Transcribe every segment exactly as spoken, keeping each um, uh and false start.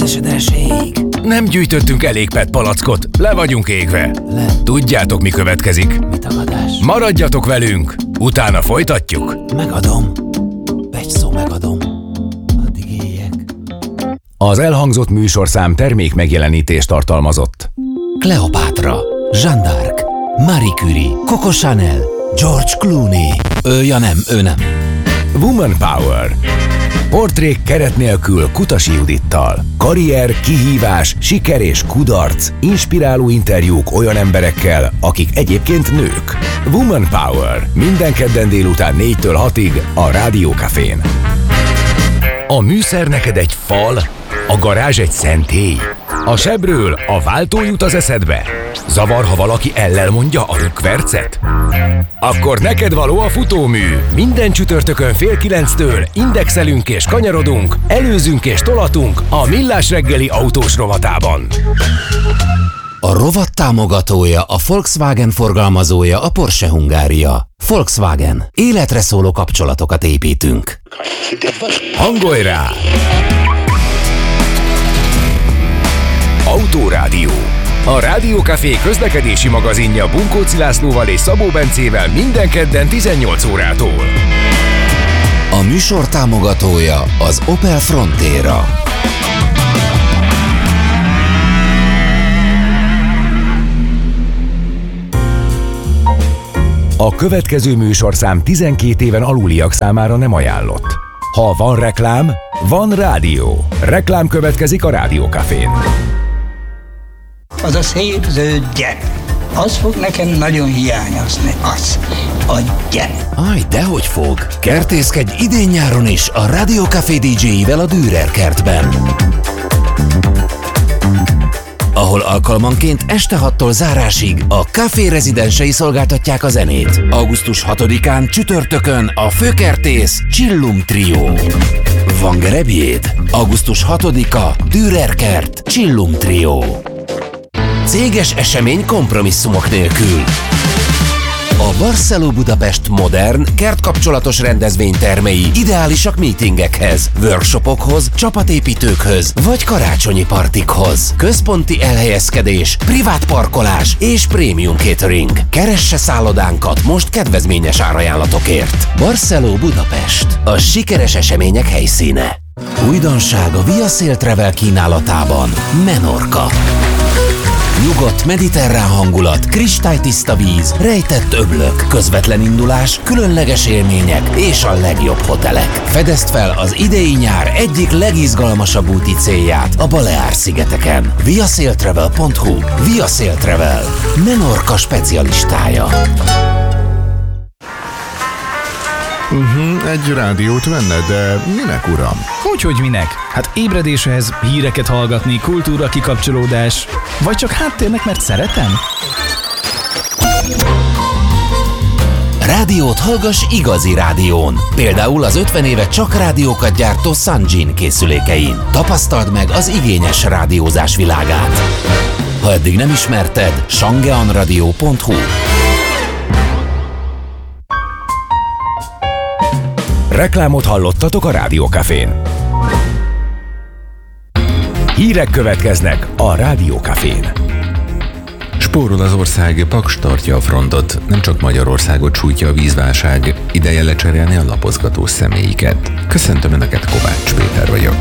Mercedes ég. Nem gyűjtöttünk elég pet palackot, le vagyunk égve. Le. Tudjátok, mi következik? Mi tagadás? Maradjatok velünk, utána folytatjuk. Megadom. Egy szó megadom. Addig éljek. Az elhangzott műsorszám termék megjelenítést tartalmazott. Kleopátra, Jeanne d'Arc, Marie Curie, Coco Chanel, George Clooney. Ő, ja nem, ő nem. Woman Power. Portrék keret nélkül Kutasi Judittal. Karrier, kihívás, siker és kudarc. Inspiráló interjúk olyan emberekkel, akik egyébként nők. Woman Power. Minden kedden délután négytől hatig a Rádió Cafén. A műszer neked egy fal, a garázs egy szentély. A sebről a váltó jut az eszedbe. Zavar, ha valaki ellel mondja a rükvercet? Akkor neked való a futómű. Minden csütörtökön fél kilenctől indexelünk és kanyarodunk, előzünk és tolatunk a Millás reggeli autós rovatában. A rovat támogatója, a Volkswagen forgalmazója, a Porsche Hungária. Volkswagen. Életre szóló kapcsolatokat építünk. Hangolj rá! Autórádió. A Rádió Café közlekedési magazinja Bunkóci Lászlóval és Szabó Bencével minden kedden tizennyolc órától. A műsor támogatója az Opel Frontera. A következő műsorszám tizenkét éven aluliak számára nem ajánlott. Ha van reklám, van rádió. Reklám következik a Rádió Cafén. Az a szép zöld gyep, az fog nekem nagyon hiányozni, az, a gyep. Aj, dehogy fog! Kertészkedj idén-nyáron is a Rádió Café dé dzséivel a Dürer kertben, ahol alkalmanként este hattól zárásig a Café rezidensei szolgáltatják a zenét. augusztus hatodikán csütörtökön a főkertész Csillum Trio. Van gerebjéd? augusztus hatodika Dürer kert Csillum Trio. Céges esemény kompromisszumok nélkül. A Barceló Budapest modern, kertkapcsolatos rendezvénytermei ideálisak meetingekhez, workshopokhoz, csapatépítőkhöz vagy karácsonyi partikhoz. Központi elhelyezkedés, privát parkolás és prémium catering. Keresse szállodánkat most kedvezményes árajánlatokért. Barceló Budapest. A sikeres események helyszíne. Újdonság a Via Sail Travel kínálatában. Menorca. Nyugodt mediterrán hangulat, kristálytiszta víz, rejtett öblök, közvetlen indulás, különleges élmények és a legjobb hotelek. Fedezd fel az idei nyár egyik legizgalmasabb úti célját a Baleár-szigeteken. viasailtravel pont hu. Via Sail Travel. Menorca specialistája. Uh-huh, egy rádiót venne, de minek, uram? Hogyhogy minek? Hát ébredéshez, híreket hallgatni, kultúra kikapcsolódás, vagy csak háttérnek, mert szeretem? Rádiót hallgass igazi rádión. Például az ötven éve csak rádiókat gyártó Sanjin készülékein. Tapasztald meg az igényes rádiózás világát. Ha eddig nem ismerted, shangeanradio pont hu. Reklámot hallottatok a Rádió Cafén. Hírek következnek a Rádió Cafén. Spórol az ország, Paks tartja a frontot, nem csak Magyarországot sújtja a vízválság, ideje lecserélni a lapozgatós személyiket. Köszöntöm Önöket, Kovács Péter vagyok.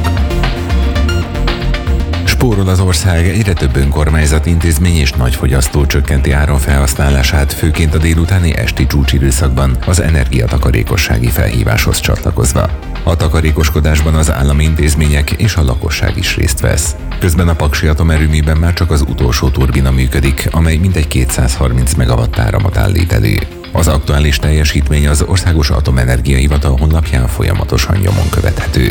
Spórol az ország, egyre több önkormányzat, intézmény és nagyfogyasztó csökkenti áramfelhasználását, főként a délutáni esti csúcsidőszakban az energiatakarékossági felhíváshoz csatlakozva. A takarékoskodásban az állami intézmények és a lakosság is részt vesz. Közben a paksi atomerőműben már csak az utolsó turbina működik, amely mintegy kétszázharminc megawatt áramot állít elő. Az aktuális teljesítmény az Országos Atomenergia Hivatal honlapján folyamatosan nyomon követhető.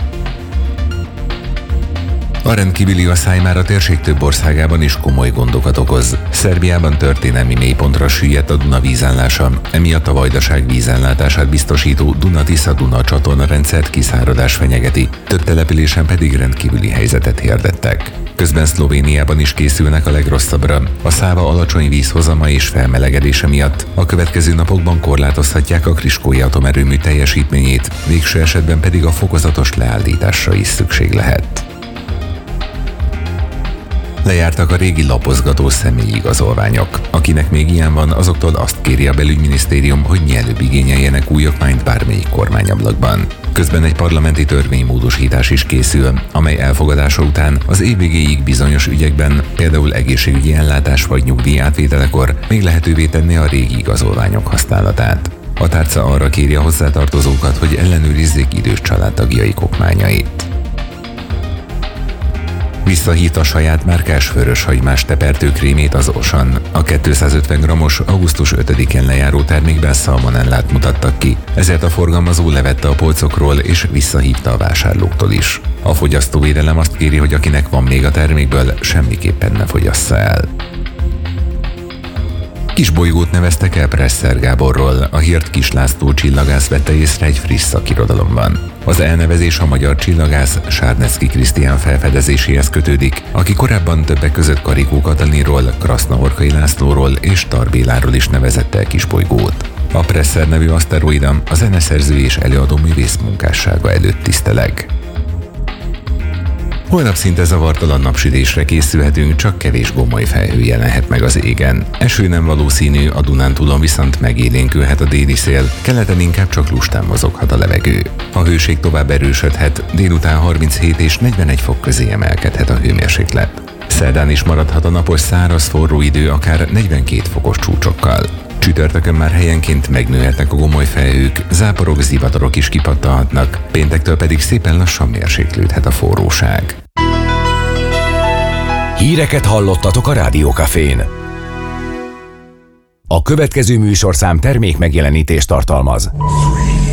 A rendkívüli asszály már a térség több országában is komoly gondokat okoz. Szerbiában történelmi mélypontra süllyedt a Duna vízállása, emiatt a Vajdaság vízellátását biztosító Duna-Tisza-Duna csatornarendszert kiszáradás fenyegeti, több településen pedig rendkívüli helyzetet hirdettek. Közben Szlovéniában is készülnek a legrosszabbra. A Száva alacsony vízhozama és felmelegedése miatt a következő napokban korlátozhatják a Kriskói atomerőmű teljesítményét, végső esetben pedig a fokozatos leállításra is szükség lehet. Lejártak a régi lapozgató személyi igazolványok. Akinek még ilyen van, azoktól azt kéri a belügyminisztérium, hogy mielőbb igényeljenek új okmányt bármelyik kormányablakban. Közben egy parlamenti törvénymódosítás is készül, amely elfogadása után az év végéig bizonyos ügyekben, például egészségügyi ellátás vagy nyugdíj átvételekor még lehetővé tenni a régi igazolványok használatát. A tárca arra kéri a hozzátartozókat, hogy ellenőrizzék idős családtagjaik okmányait. Visszahívta saját márkás vöröshagymás tepertőkrémét az Osan. A kétszázötven grammos augusztus ötödikén lejáró termékben szalmonellát mutattak ki, ezért a forgalmazó levette a polcokról és visszahívta a vásárlóktól is. A fogyasztóvédelem azt kéri, hogy akinek van még a termékből, semmiképpen ne fogyassza el. Kisbolygót neveztek el Presser Gáborról, a hírt Kiss László csillagász vette észre egy friss szakirodalomban. Az elnevezés a magyar csillagász Sárnecki Krisztián felfedezéséhez kötődik, aki korábban többek között Karikó Katalinról, Krasznahorkai Lászlóról és Tar Béláról is nevezett el kisbolygót. A Presser nevű aszteroida a zeneszerző és előadó művész munkássága előtt tiszteleg. Holnap szinte zavartalan napsütésre készülhetünk, csak kevés gomoly felhő jelenhet meg az égen. Eső nem valószínű, a Dunántúlon viszont megélénkülhet a déli szél, keleten inkább csak lustán mozoghat a levegő. A hőség tovább erősödhet, délután harminchét és negyvenegy fok közé emelkedhet a hőmérséklet. Szerdán is maradhat a napos száraz forró idő, akár negyvenkét fokos csúcsokkal. Csütörtökön már helyenként megnőhetnek a gomoly felhők, záporok, zivatarok is kipattanhatnak, péntektől pedig szépen lassan mérséklődhet a forróság. Híreket hallottatok a Rádió Cafén. A következő műsorszám termék megjelenítést tartalmaz.